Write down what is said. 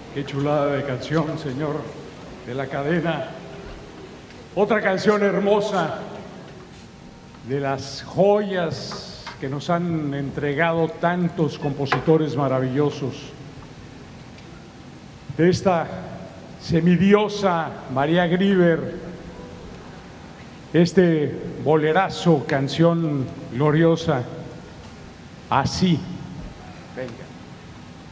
Qué chulada de canción, señor de la cadena. Otra canción hermosa, de las joyas que nos han entregado tantos compositores maravillosos. De esta semidiosa María Grieber, este bolerazo, canción gloriosa, Así. Venga.